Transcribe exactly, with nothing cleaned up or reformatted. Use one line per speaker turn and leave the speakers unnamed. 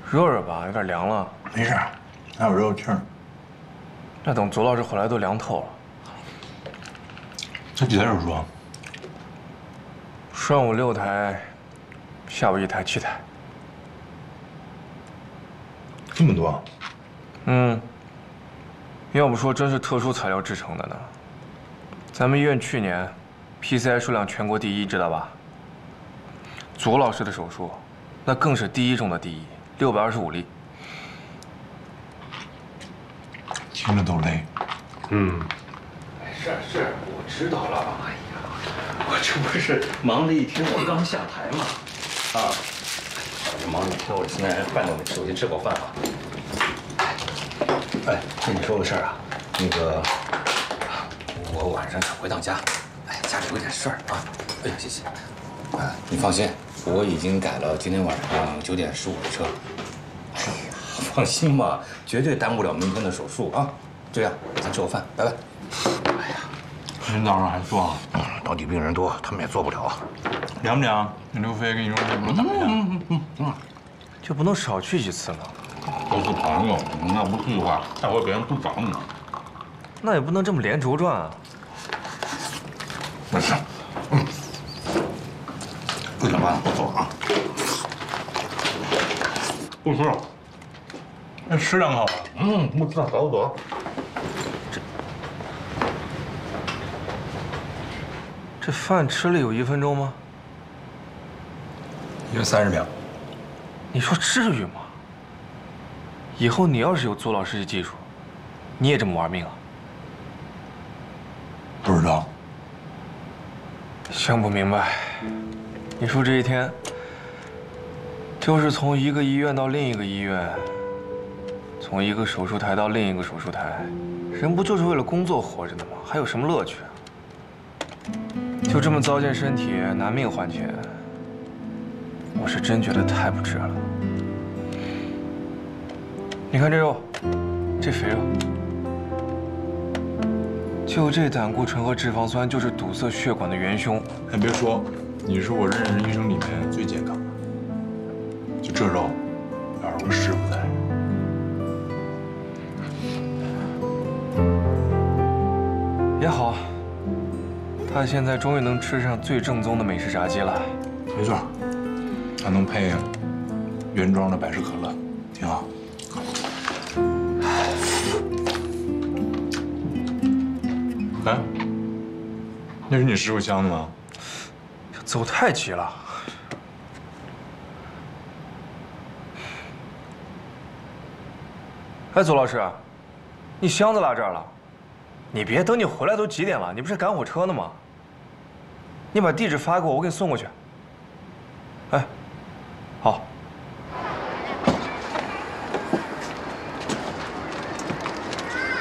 热热吧，有点凉了。
没事，还有热乎气儿。
那等左老师回来都凉透了。
这几台手术啊？
上午六台，下午一台，七台。
这么多？
嗯。要不说真是特殊材料制成的呢。咱们医院去年 P C I 数量全国第一，知道吧？左老师的手术，那更是第一中的第一，六百二十五例。
听着都累。
嗯，是是，我知道了。哎呀，我这不是忙了一天，我刚下台嘛。啊，这忙了一天，我现在饭都没吃，我先吃口饭啊。哎，跟你说个事儿啊，那个，我晚上想回趟家，哎，家里有点事儿啊。哎呀，谢谢。啊，你放心，我已经改了今天晚上九点十五的车。哎呀，放心吧，绝对耽误不了明天的手术啊。这样，咱吃口饭，拜拜。哎呀，
今早上还做啊？
当地病人多，他们也做不了。
凉不凉？那刘飞跟你说这不是怎么样？
嗯嗯嗯，
就不能少去几次吗？
都是朋友，你要不去的话，下回别人不找你。
那也不能这么连轴转啊。
没事，嗯，不想办了，我走了啊。不吃了。
那吃两口吧。
嗯，不吃了，走走。
这饭吃了有一分钟吗？
一个三十秒。
你说至于吗？以后你要是有左老师的技术，你也这么玩命啊？
不知道。
想不明白。你说这一天，就是从一个医院到另一个医院，从一个手术台到另一个手术台，人不就是为了工作活着的吗？还有什么乐趣啊？就这么糟践身体，拿命换钱，我是真觉得太不值了。你看这肉，这肥肉，就这胆固醇和脂肪酸就是堵塞血管的元凶。
还别说，你是我认识医生里面最健康的。就这肉，要是我师傅在，
也好，他现在终于能吃上最正宗的美式炸鸡了。
没错，还能配原装的百事可乐，挺好。哎，那是你师傅香的吗？
走太急了。哎，左老师，你箱子落这儿了，你别等你回来都几点了？你不是赶火车呢吗？你把地址发给我，我给你送过去。哎，好。